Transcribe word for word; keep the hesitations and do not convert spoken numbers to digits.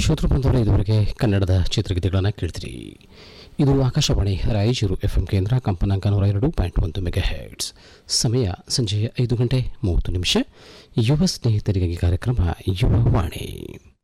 ಶ್ರೋತೃ ಬಂಧುಗಳೇ, ಇದುವರೆಗೆ ಕನ್ನಡದ ಚಿತ್ರಗೀತೆಗಳನ್ನು ಕೇಳ್ತೀರಿ. ಇದು ಆಕಾಶವಾಣಿ ರಾಯಚೂರು ಎಫ್ಎಂ ಕೇಂದ್ರ, ಕಂಪನಾಂಕ ನೂರ ಎರಡು ಪಾಯಿಂಟ್ ಒಂದು ಮೆಗಾ ಹೆರ್ಟ್ಸ್. ಸಮಯ ಸಂಜೆಯ ಐದು ಗಂಟೆ ಮೂವತ್ತು ನಿಮಿಷ. ಯುವ ಸ್ನೇಹಿತರಿಗಾಗಿ ಕಾರ್ಯಕ್ರಮ ಯುವ ವಾಣಿ.